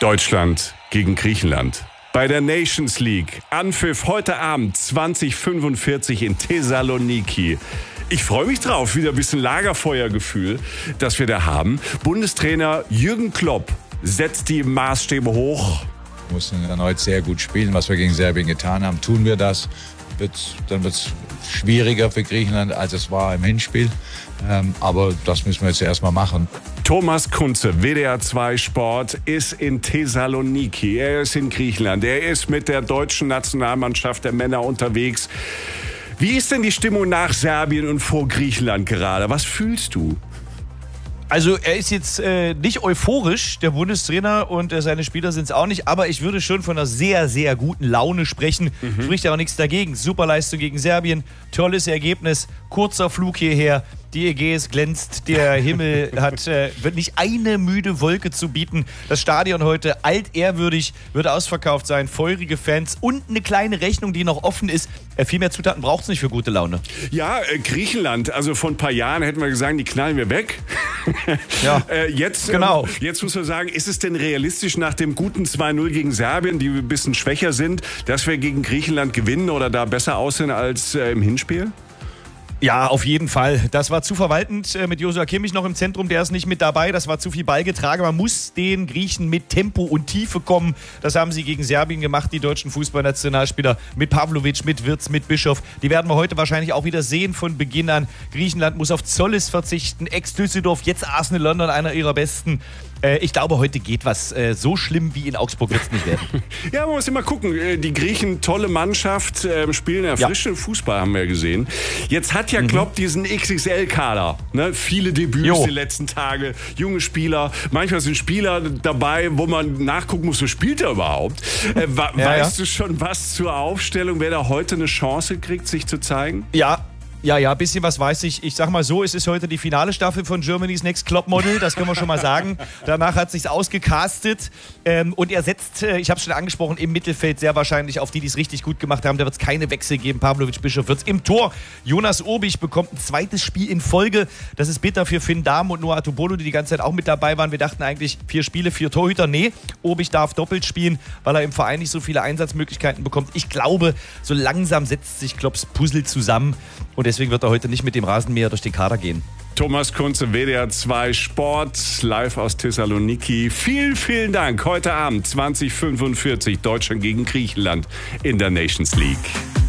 Deutschland gegen Griechenland. Bei der Nations League. Anpfiff heute Abend 20:45 in Thessaloniki. Ich freue mich drauf, wieder ein bisschen Lagerfeuergefühl, das wir da haben. Bundestrainer Jürgen Klopp setzt die Maßstäbe hoch. Wir mussten erneut sehr gut spielen, was wir gegen Serbien getan haben. Tun wir das, dann wird es schwieriger für Griechenland, als es war im Hinspiel. Aber das müssen wir jetzt erstmal machen. Thomas Kunze, WDR 2 Sport, ist in Thessaloniki. Er ist in Griechenland. Er ist mit der deutschen Nationalmannschaft der Männer unterwegs. Wie ist denn die Stimmung nach Serbien und vor Griechenland gerade? Was fühlst du? Also er ist jetzt nicht euphorisch, der Bundestrainer, und seine Spieler sind es auch nicht, aber ich würde schon von einer sehr, sehr guten Laune sprechen. Spricht ja auch nichts dagegen. Superleistung gegen Serbien, tolles Ergebnis, kurzer Flug hierher. Die Ägäis glänzt, der Himmel wird nicht eine müde Wolke zu bieten. Das Stadion heute altehrwürdig, wird ausverkauft sein, feurige Fans und eine kleine Rechnung, die noch offen ist. Viel mehr Zutaten braucht es nicht für gute Laune. Ja, Griechenland, also vor ein paar Jahren hätten wir gesagt, die knallen wir weg. Ja, genau. Jetzt muss man sagen, ist es denn realistisch nach dem guten 2-0 gegen Serbien, die ein bisschen schwächer sind, dass wir gegen Griechenland gewinnen oder da besser aussehen als im Hinspiel? Ja, auf jeden Fall. Das war zu verwaltend mit Joshua Kimmich noch im Zentrum. Der ist nicht mit dabei. Das war zu viel Ballgetragen. Man muss den Griechen mit Tempo und Tiefe kommen. Das haben sie gegen Serbien gemacht, die deutschen Fußballnationalspieler. Mit Pavlovic, mit Wirtz, mit Bischof. Die werden wir heute wahrscheinlich auch wieder sehen von Beginn an. Griechenland muss auf Zollis verzichten. Ex-Düsseldorf, jetzt Arsenal London, einer ihrer besten. Ich glaube, heute geht was. So schlimm wie in Augsburg wird es nicht werden. Ja, man muss immer gucken. Die Griechen, tolle Mannschaft, spielen erfrischenden Fußball, haben wir gesehen. Jetzt hat ja Klopp diesen XXL-Kader. Ne? Viele Debüts die letzten Tage, junge Spieler. Manchmal sind Spieler dabei, wo man nachgucken muss, wo spielt er überhaupt. Weißt du schon was zur Aufstellung, wer da heute eine Chance kriegt, sich zu zeigen? Ja, ein bisschen was weiß ich. Ich sag mal so, es ist heute die finale Staffel von Germany's Next Top Model, das können wir schon mal sagen. Danach hat sich's ausgecastet und er setzt, ich habe es schon angesprochen, im Mittelfeld sehr wahrscheinlich auf die es richtig gut gemacht haben. Da wird es keine Wechsel geben. Pavlovic, Bischof wird's im Tor. Jonas Obich bekommt ein zweites Spiel in Folge. Das ist bitter für Finn Dahm und Noah Tobolo, die ganze Zeit auch mit dabei waren. Wir dachten eigentlich 4 Spiele, 4 Torhüter. Nee, Obich darf doppelt spielen, weil er im Verein nicht so viele Einsatzmöglichkeiten bekommt. Ich glaube, so langsam setzt sich Klopps Puzzle zusammen. Und deswegen wird er heute nicht mit dem Rasenmäher durch den Kader gehen. Thomas Kunze, WDR 2 Sport, live aus Thessaloniki. Vielen, vielen Dank. Heute Abend 20:45 Deutschland gegen Griechenland in der Nations League.